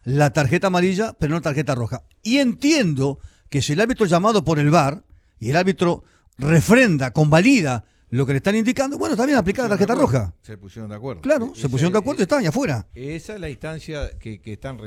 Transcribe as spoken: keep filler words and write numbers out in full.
la tarjeta amarilla, pero no tarjeta roja. Y entiendo que si el árbitro llamado por el V A R y el árbitro refrenda, convalida lo que le están indicando, bueno, está bien aplicar la tarjeta roja. Se pusieron de acuerdo. Claro, Esa, se pusieron de acuerdo y estaban ya afuera. Esa es la instancia que, que están